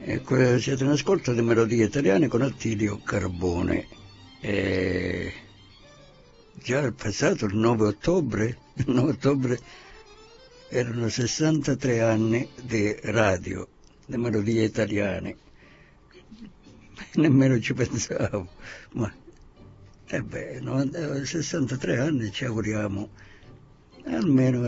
Siete in ascolto di Melodie Italiane con Attilio Carbone. Già è passato il 9 ottobre, erano 63 anni di radio, di Melodie Italiane. Nemmeno ci pensavo, ma 63 anni ci auguriamo almeno